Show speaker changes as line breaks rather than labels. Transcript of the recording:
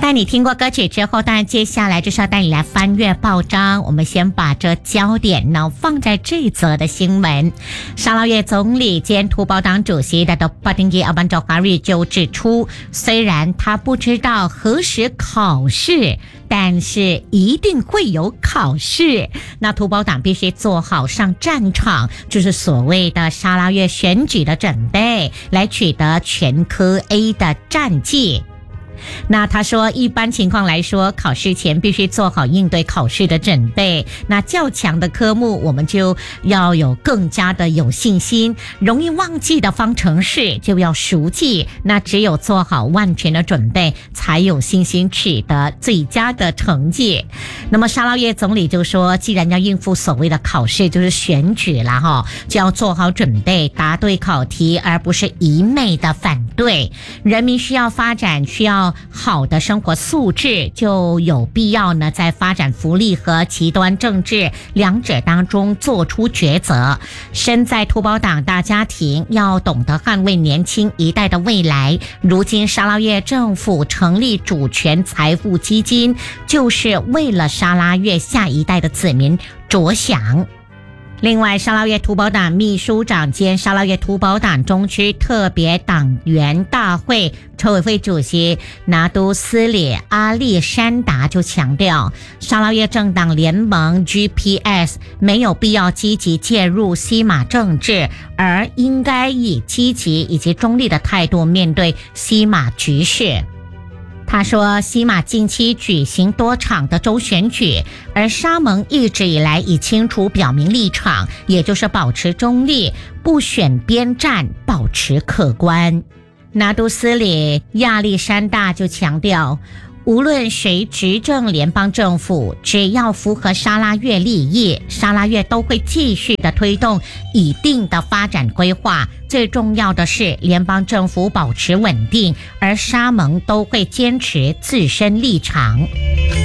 在你听过歌曲之后，当然接下来就是要带你来翻阅报章。我们先把这焦点呢放在这则的新闻。沙捞越总理兼土保党主席的巴丁吉阿班佐哈瑞就指出，虽然他不知道何时考试，但是一定会有考试。那土保党必须做好上战场，就是所谓的沙捞越选举的准备，来取得全科 A 的战绩。那他说，一般情况来说，考试前必须做好应对考试的准备。那较强的科目，我们就要有更加的有信心。容易忘记的方程式就要熟记。那只有做好万全的准备，才有信心取得最佳的成绩。那么沙捞越总理就说，既然要应付所谓的考试，就是选举啦哈，就要做好准备，答对考题，而不是一昧的反对。人民需要发展，需要好的生活素质，就有必要呢在发展福利和极端政治两者当中做出抉择。身在土保党大家庭，要懂得捍卫年轻一代的未来。如今沙捞越政府成立主权财富基金，就是为了沙捞越下一代的子民着想。另外，沙捞越土保党秘书长兼沙捞越土保党中区特别党员大会筹委会主席拿督斯里阿利山达就强调，沙捞越政党联盟 GPS 没有必要积极介入西马政治，而应该以积极以及中立的态度面对西马局势。他说，西马近期举行多场的州选举，而沙盟一直以来已清楚表明立场，也就是保持中立，不选边站，保持客观。拿督斯里亚历山大就强调，无论谁执政联邦政府，只要符合沙捞越利益，沙捞越都会继续的推动一定的发展规划。最重要的是，联邦政府保持稳定，而沙盟都会坚持自身立场。